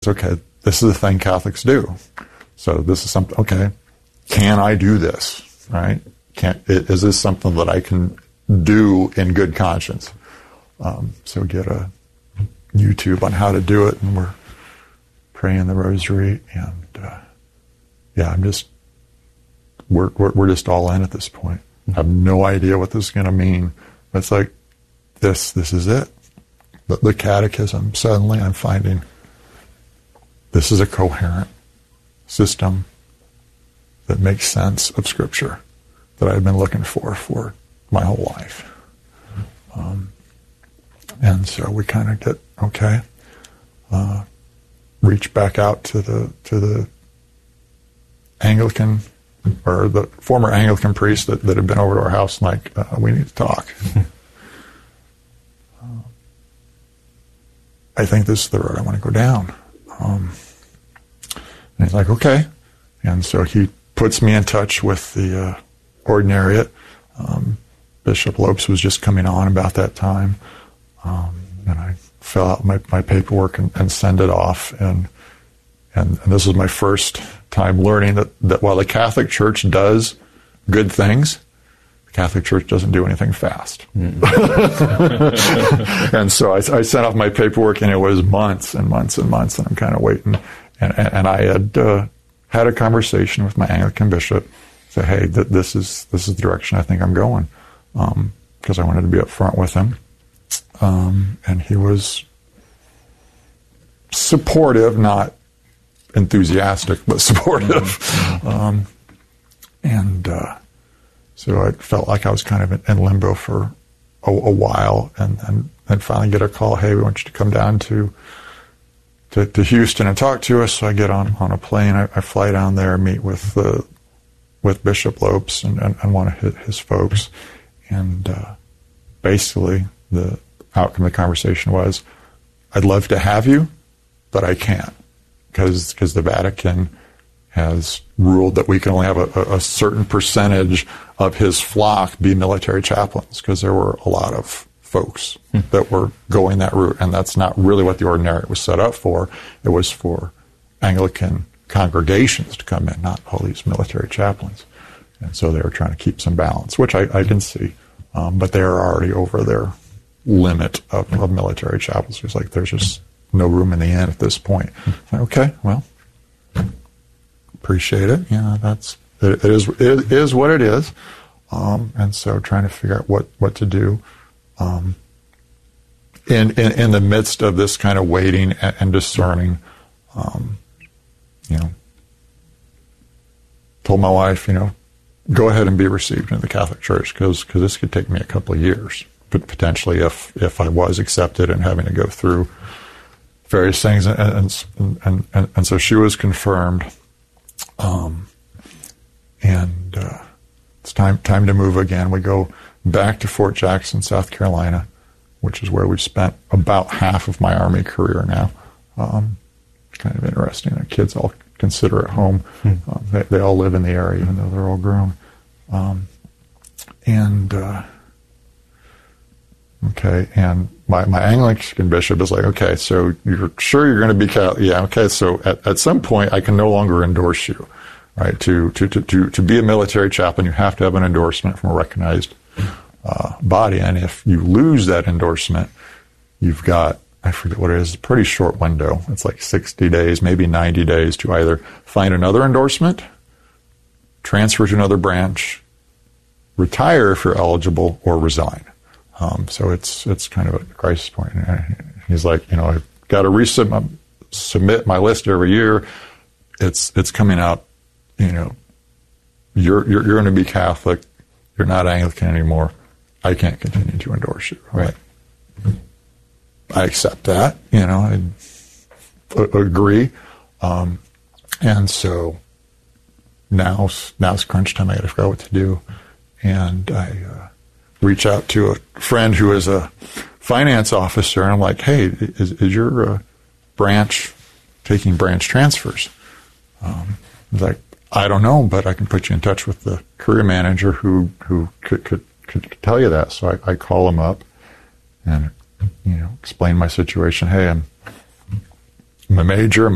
okay, this is the thing Catholics do. So this is something, okay, can I do this, right? Is this something that I can do in good conscience? So get a YouTube on how to do it, and we're praying the rosary, and we're just all in at this point. I have no idea what this is going to mean. But it's like, this is it. The catechism, suddenly I'm finding this is a coherent system that makes sense of Scripture that I've been looking for my whole life. And so we kind of get, okay, reach back out to the Anglican, or the former Anglican priest that had been over to our house, and like, we need to talk. I think this is the road I want to go down. And he's like, okay. And so he puts me in touch with the ordinariate. Bishop Lopes was just coming on about that time. And I fill out my paperwork and send it off. And this was my first time learning that while the Catholic Church does good things, the Catholic Church doesn't do anything fast. And so I sent off my paperwork, and it was months and months and months, and I'm kind of waiting. And I had a conversation with my Anglican bishop, say, hey, this is the direction I think I'm going, because I wanted to be upfront with him. And he was supportive, not enthusiastic, but supportive. So I felt like I was kind of in limbo for a while, and finally get a call, hey, we want you to come down to Houston and talk to us. So I get on a plane, I fly down there, meet with Bishop Lopes and one of his folks, and basically the outcome of the conversation was, I'd love to have you, but I can't, because the Vatican has ruled that we can only have a certain percentage of his flock be military chaplains, because there were a lot of folks that were going that route, and that's not really what the ordinariate was set up for. It was for Anglican congregations to come in, not all these military chaplains. And so they were trying to keep some balance, which I can see. But they are already over their limit of military chaplains. There's just no room in the inn at this point. Okay, well, appreciate it. It is what it is. And so trying to figure out what to do in the midst of this kind of waiting and discerning. Told my wife, go ahead and be received into the Catholic Church, because this could take me a couple of years, but potentially if I was accepted and having to go through various things, and so she was confirmed, and it's time to move again. We go back to Fort Jackson, South Carolina, which is where we've spent about half of my Army career now. Kind of interesting. The kids all consider it home. They all live in the area, even though they're all grown. And my Anglican bishop is like, okay, so you're sure you're going to be Catholic? Yeah, okay, so at some point I can no longer endorse you, right? To be a military chaplain, you have to have an endorsement from a recognized body, and if you lose that endorsement, you've got, I forget what it is, a pretty short window. It's like 60 days, maybe 90 days to either find another endorsement, transfer to another branch, retire if you're eligible, or resign. So it's kind of a crisis point. And he's like, I've got to submit my list every year. It's coming out, you're going to be Catholic. You're not Anglican anymore. I can't continue to endorse you. Right. I accept that. I agree. And so now's crunch time. I got to figure out what to do. And I reach out to a friend who is a finance officer, and I'm like, hey, is your branch taking branch transfers? He's like, I don't know, but I can put you in touch with the career manager who could tell you that. So I call him up and explain my situation. Hey, I'm a major, I'm